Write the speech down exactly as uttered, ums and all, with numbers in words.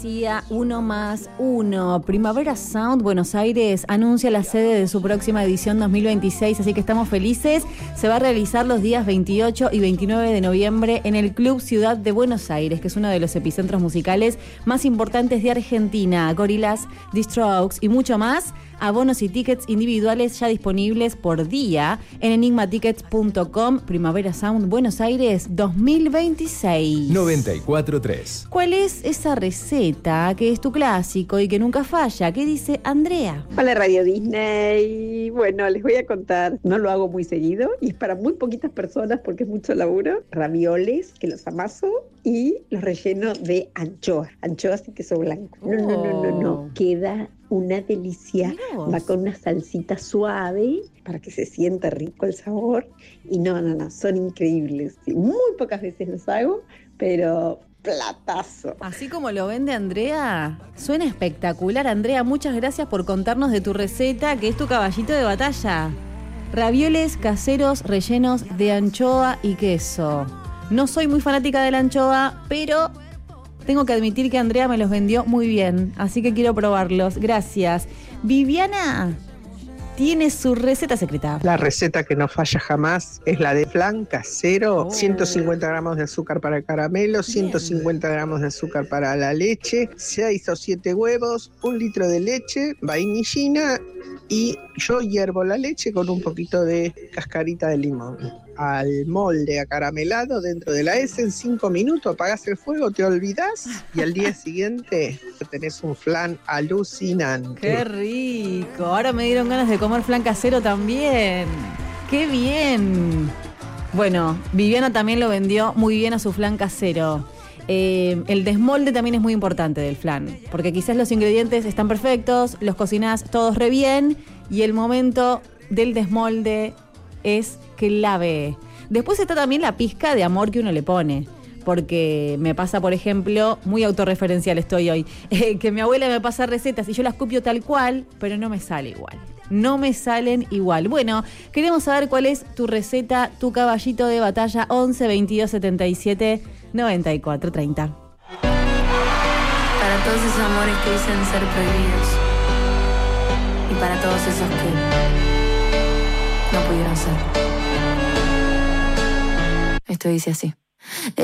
Uno más uno. Primavera Sound Buenos Aires anuncia la sede de su próxima edición dos mil veintiséis, así que estamos felices. Se va a realizar los días veintiocho y veintinueve de noviembre en el Club Ciudad de Buenos Aires, que es uno de los epicentros musicales más importantes de Argentina. Gorillaz, The Strokes y mucho más. Abonos y tickets individuales ya disponibles por día en enigma tickets punto com. Primavera Sound Buenos Aires dos mil veintiséis. noventa y cuatro punto tres. ¿Cuál es esa receta que es tu clásico y que nunca falla? ¿Qué dice Andrea? Hola Radio Disney. Bueno, les voy a contar, no lo hago muy seguido y es para muy poquitas personas porque es mucho laburo. Ravioles, que los amaso, y los relleno de anchoa. Anchoas y queso blanco. No, no, no, no, no. Queda una delicia. Va con una salsita suave para que se sienta rico el sabor. Y no, no, no, son increíbles. Sí, muy pocas veces los hago, pero platazo. Así como lo vende Andrea, suena espectacular. Andrea, muchas gracias por contarnos de tu receta, que es tu caballito de batalla. Ravioles caseros rellenos de anchoa y queso. No soy muy fanática de la anchoa, pero tengo que admitir que Andrea me los vendió muy bien, así que quiero probarlos. Gracias. Viviana tiene su receta secreta. La receta que no falla jamás es la de flan casero. Oh. ciento cincuenta gramos de azúcar para el caramelo, ciento cincuenta Bien. gramos de azúcar para la leche, seis o siete huevos, un litro de leche, vainillina, y yo hiervo la leche con un poquito de cascarita de limón. Al molde acaramelado dentro de la S en cinco minutos, apagás el fuego, te olvidás y al día siguiente tenés un flan alucinante. ¡Qué rico! Ahora me dieron ganas de comer flan casero también. ¡Qué bien! Bueno, Viviana también lo vendió muy bien a su flan casero. Eh, el desmolde también es muy importante del flan, porque quizás los ingredientes están perfectos, los cocinás todos re bien y el momento del desmolde es clave. Después está también la pizca de amor que uno le pone, porque me pasa, por ejemplo, muy autorreferencial estoy hoy, eh, que mi abuela me pasa recetas y yo las copio tal cual, pero no me sale igual. No me salen igual. Bueno, queremos saber cuál es tu receta, tu caballito de batalla. Once veintidós setenta y siete noventa y cuatro treinta. Para todos esos amores que dicen ser prohibidos y para todos esos que no pudieron ser. Esto dice así.